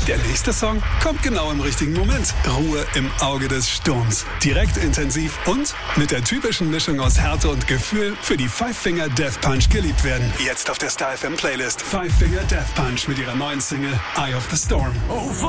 Der nächste Song kommt genau im richtigen Moment. Ruhe im Auge des Sturms. Direkt, intensiv und mit der typischen Mischung aus Härte und Gefühl für die Five Finger Death Punch geliebt werden. Jetzt auf der Star FM Playlist. Five Finger Death Punch mit ihrer neuen Single Eye of the Storm.